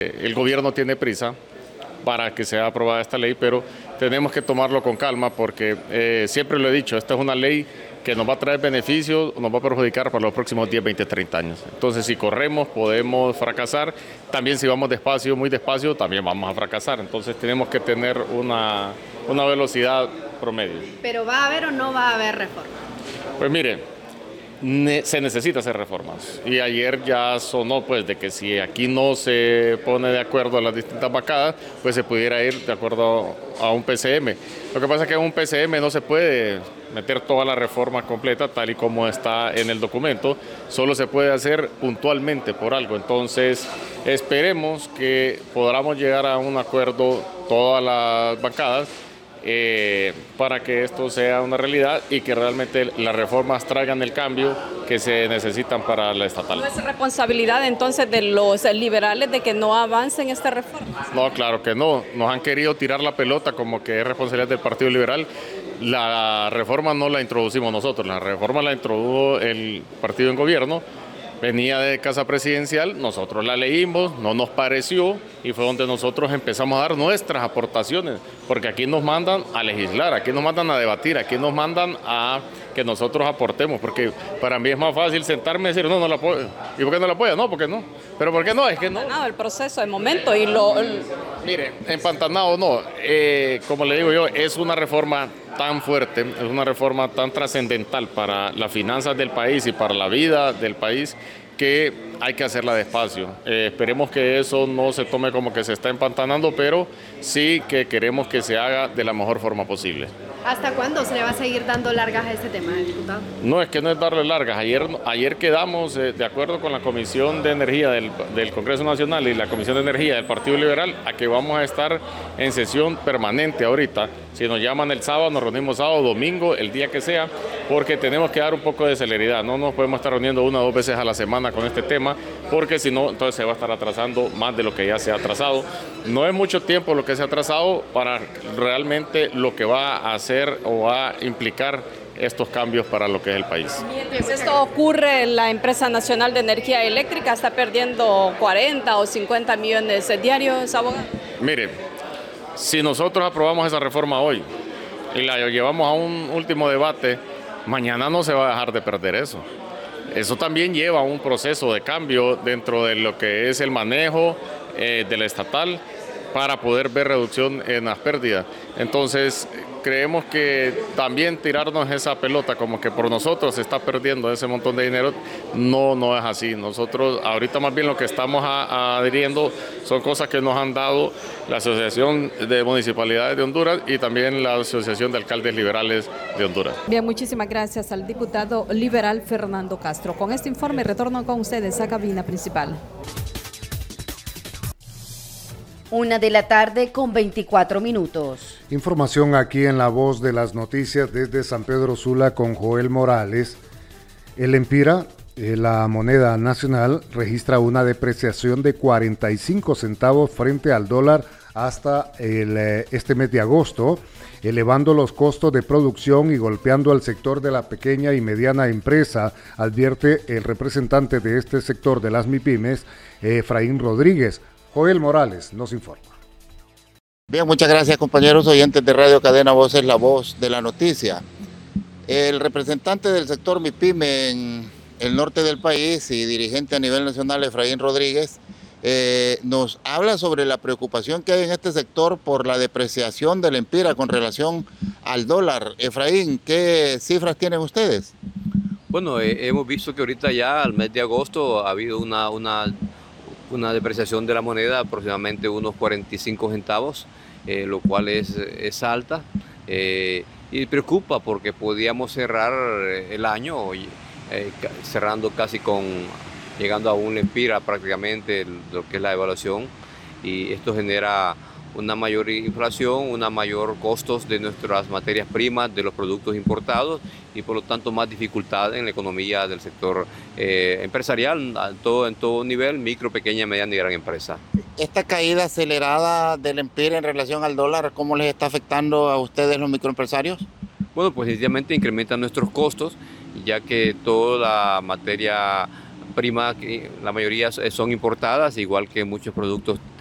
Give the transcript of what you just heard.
El gobierno tiene prisa para que sea aprobada esta ley, pero tenemos que tomarlo con calma porque siempre lo he dicho, esta es una ley que nos va a traer beneficios, nos va a perjudicar para los próximos 10, 20, 30 años. Entonces, si corremos, podemos fracasar. También si vamos despacio, muy despacio, también vamos a fracasar. Entonces, tenemos que tener una velocidad promedio. ¿Pero va a haber o no va a haber reforma? Pues mire, se necesita hacer reformas y ayer ya sonó pues de que si aquí no se pone de acuerdo a las distintas bancadas, pues se pudiera ir de acuerdo a un PCM. Lo que pasa es que en un PCM no se puede meter toda la reforma completa tal y como está en el documento, solo se puede hacer puntualmente por algo. Entonces esperemos que podamos llegar a un acuerdo todas las bancadas para que esto sea una realidad y que realmente las reformas traigan el cambio que se necesitan para la estatal. ¿No es responsabilidad entonces de los liberales de que no avancen estas reformas? No, claro que no. Nos han querido tirar la pelota como que es responsabilidad del Partido Liberal. La reforma no la introducimos nosotros, la reforma la introdujo el partido en gobierno. Venía de Casa Presidencial, nosotros la leímos, no nos pareció y fue donde nosotros empezamos a dar nuestras aportaciones, porque aquí nos mandan a legislar, aquí nos mandan a debatir, aquí nos mandan a que nosotros aportemos, porque para mí es más fácil sentarme y decir, no la apoyo. ¿Y por qué no la apoya? No, porque no. ¿Pero por qué no? Es que no. El proceso, el momento y Mire, empantanado no. Como le digo yo, es una reforma tan fuerte, es una reforma tan trascendental para las finanzas del país y para la vida del país que hay que hacerla despacio. Esperemos que eso no se tome como que se está empantanando, pero sí que queremos que se haga de la mejor forma posible. ¿Hasta cuándo se le va a seguir dando largas a este tema, diputado? No, es que no es darle largas. Ayer quedamos de acuerdo con la Comisión de Energía del Congreso Nacional y la Comisión de Energía del Partido Liberal a que vamos a estar en sesión permanente ahorita. Si nos llaman el sábado, nos reunimos sábado, domingo, el día que sea, porque tenemos que dar un poco de celeridad. No nos podemos estar reuniendo 1 o 2 veces a la semana con este tema, porque si no, entonces se va a estar atrasando más de lo que ya se ha atrasado. No es mucho tiempo lo que se ha atrasado para realmente lo que va a hacer o va a implicar estos cambios para lo que es el país. Mientras esto ocurre, la Empresa Nacional de Energía Eléctrica está perdiendo 40 o 50 millones diarios, abogado. Mire, si nosotros aprobamos esa reforma hoy y la llevamos a un último debate, mañana no se va a dejar de perder eso. Eso también lleva un proceso de cambio dentro de lo que es el manejo de la estatal para poder ver reducción en las pérdidas. Entonces, creemos que también tirarnos esa pelota como que por nosotros se está perdiendo ese montón de dinero, no es así. Nosotros ahorita más bien lo que estamos adhiriendo son cosas que nos han dado la Asociación de Municipalidades de Honduras y también la Asociación de Alcaldes Liberales de Honduras. Bien, muchísimas gracias al diputado liberal Fernando Castro. Con este informe retorno con ustedes a cabina principal. 1:24 p.m. Información aquí en La Voz de las Noticias desde San Pedro Sula con Joel Morales. El Empira, la moneda nacional, registra una depreciación de 45 centavos frente al dólar hasta este mes de agosto, elevando los costos de producción y golpeando al sector de la pequeña y mediana empresa, advierte el representante de este sector de las MIPYMES, Efraín Rodríguez. Joel Morales nos informa. Bien, muchas gracias compañeros oyentes de Radio Cadena Voz, es La Voz de la Noticia. El representante del sector MIPYME en el norte del país y dirigente a nivel nacional, Efraín Rodríguez, nos habla sobre la preocupación que hay en este sector por la depreciación del Empira con relación al dólar. Efraín, ¿qué cifras tienen ustedes? Bueno, hemos visto que ahorita ya al mes de agosto ha habido una depreciación de la moneda aproximadamente unos 45 centavos, lo cual es alta y preocupa porque podíamos cerrar el año cerrando llegando a un empira prácticamente lo que es la evaluación, y esto genera una mayor inflación, una mayor costos de nuestras materias primas, de los productos importados, y por lo tanto más dificultad en la economía del sector empresarial en todo nivel, micro, pequeña, mediana y gran empresa. Esta caída acelerada del Empira en relación al dólar, ¿cómo les está afectando a ustedes los microempresarios? Bueno, pues sencillamente incrementan nuestros costos, ya que toda la materia primas que la mayoría son importadas, igual que muchos productos